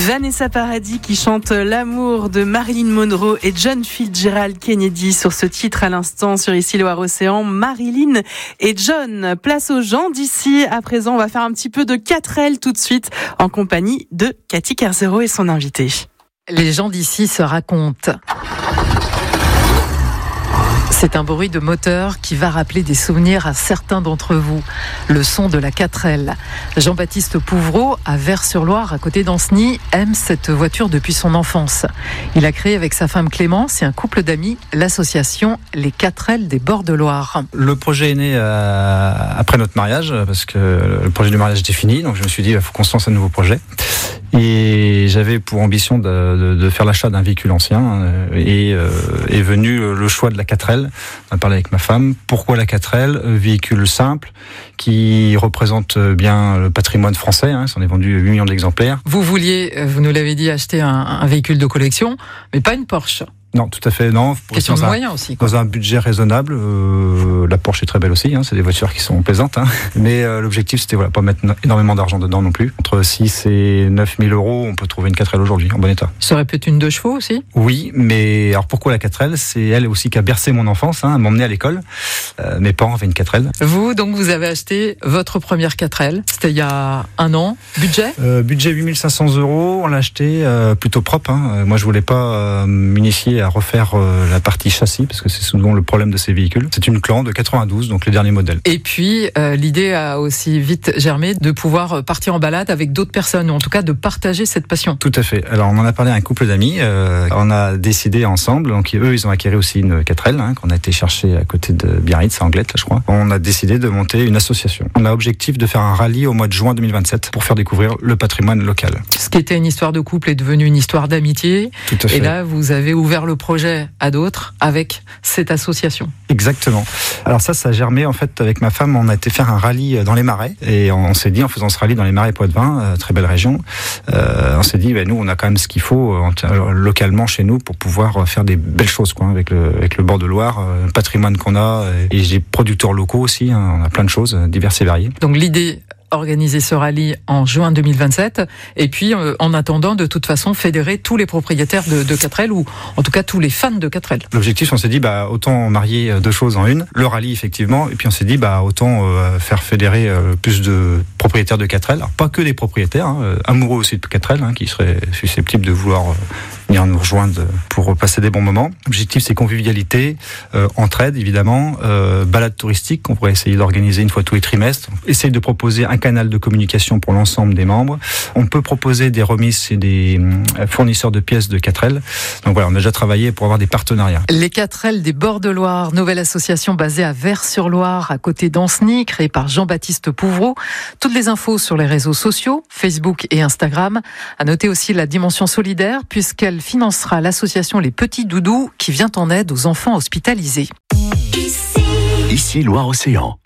Vanessa Paradis qui chante l'amour de Marilyn Monroe et John Fitzgerald Kennedy sur ce titre à l'instant sur Ici Loire-Océan. Marilyn et John. Place aux gens d'ici. À présent, on va faire un petit peu de 4L tout de suite en compagnie de Cathy Kerzero et son invité. Les gens d'ici se racontent. C'est un bruit de moteur qui va rappeler des souvenirs à certains d'entre vous. Le son de la 4L. Jean-Baptiste Pouvreau, à Vers-sur-Loire, à côté d'Ancenis, aime cette voiture depuis son enfance. Il a créé avec sa femme Clémence et un couple d'amis l'association Les 4L des bords de Loire. Le projet est né après notre mariage, parce que le projet du mariage était fini, donc je me suis dit il faut qu'on se lance un nouveau projet. Et j'avais pour ambition de faire l'achat d'un véhicule ancien et est venu le choix de la 4L. On a parlé avec ma femme. Pourquoi la 4L ? Véhicule simple qui représente bien le patrimoine français. Ça en est vendu 8 millions d'exemplaires. Vous vouliez, vous nous l'avez dit, acheter un véhicule de collection, mais pas une Porsche. Non, tout à fait, non. Question de moyens aussi, quoi. Dans un budget raisonnable, la Porsche est très belle aussi, c'est des voitures qui sont plaisantes. Mais l'objectif, c'était pas mettre énormément d'argent dedans non plus. Entre 6 et 9 000 euros, on peut trouver une 4L aujourd'hui, en bon état. Ça aurait pu être une 2 chevaux aussi ? Oui, mais alors pourquoi la 4L ? C'est elle aussi qui a bercé mon enfance, à m'emmener à l'école. Mes parents avaient une 4L. Vous, donc, vous avez acheté votre première 4L. C'était il y a un an. Budget ? Budget 8 500 €. On l'a acheté plutôt propre. Moi, je voulais pas m'initier à refaire la partie châssis, parce que c'est souvent le problème de ces véhicules. C'est une Clan de 92, donc le dernier modèle. Et puis, l'idée a aussi vite germé de pouvoir partir en balade avec d'autres personnes, ou en tout cas de partager cette passion. Tout à fait. Alors, on en a parlé à un couple d'amis. On a décidé ensemble, donc eux, ils ont acquis aussi une 4L, qu'on a été chercher à côté de Biarritz, à Anglette, là, je crois. On a décidé de monter une association. On a objectif de faire un rallye au mois de juin 2027 pour faire découvrir le patrimoine local. Ce qui était une histoire de couple est devenu une histoire d'amitié. Tout à fait. Et là, vous avez ouvert le projet à d'autres avec cette association. Exactement. Alors ça a germé en fait avec ma femme. On a été faire un rallye dans les Marais et on s'est dit en faisant ce rallye dans les Marais Poitevin, très belle région, on s'est dit nous on a quand même ce qu'il faut localement chez nous pour pouvoir faire des belles choses avec le bord de Loire, le patrimoine qu'on a et des producteurs locaux aussi. On a plein de choses diverses et variées. Donc l'idée, organiser ce rallye en juin 2027 et puis en attendant de toute façon fédérer tous les propriétaires de 4L ou en tout cas tous les fans de 4L. L'objectif, on s'est dit autant marier deux choses en une, le rallye effectivement, et puis on s'est dit autant faire fédérer plus de propriétaires de 4L, alors pas que des propriétaires, amoureux aussi de 4L qui seraient susceptibles de vouloir venir nous rejoindre pour passer des bons moments. L'objectif, c'est convivialité, entraide évidemment, balade touristique qu'on pourrait essayer d'organiser une fois tous les trimestres, essayer de proposer un canal de communication pour l'ensemble des membres. On peut proposer des remises chez des fournisseurs de pièces de 4L. Donc voilà, on a déjà travaillé pour avoir des partenariats. Les 4L des bords de Loire, nouvelle association basée à Vers-sur-Loire, à côté d'Ancenis, créée par Jean-Baptiste Pouvreau. Toutes les infos sur les réseaux sociaux, Facebook et Instagram. À noter aussi la dimension solidaire, puisqu'elle financera l'association Les Petits Doudous, qui vient en aide aux enfants hospitalisés. Ici Loire-Océan.